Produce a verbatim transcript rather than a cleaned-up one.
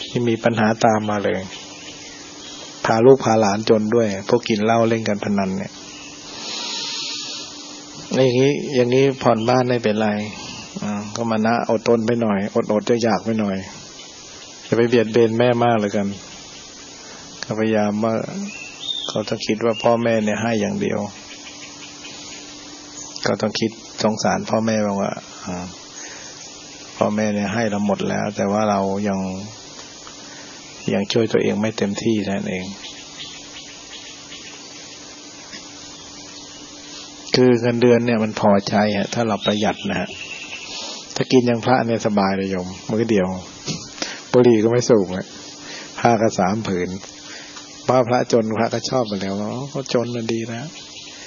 ที่มีปัญหาตามมาเลยพาลูกพาหลานจนด้วยพวกกินเหล้าเล่นกันพนันเนี่ยอย่างนี้อย่างนี้ผ่อนบ้านไม่เป็นไรอ่าก็มานะอดทนไปหน่อยอดอดจะอยากไปหน่อยอย่าไปเบียดเบียนแม่มากเลยกันก็พยายามว่าเขาต้องคิดว่าพ่อแม่เนี่ยให้อย่างเดียวก็ต้องคิดสงสารพ่อแม่บ้างว่าพ่อแม่เนี่ยให้เราหมดแล้วแต่ว่าเรายังยังช่วยตัวเองไม่เต็มที่นั่นเองคือเงินเดือนเนี่ยมันพอใจฮะถ้าเราประหยัดนะฮะถ้ากินอย่างพระเนี่ยสบายเลยโยมมื้อเดียวบุหรี่ก็ไม่สูบเลยผ้าก็สามผืนพระพระจนพระก็ชอบไปแล้วเขาจนมันดีนะ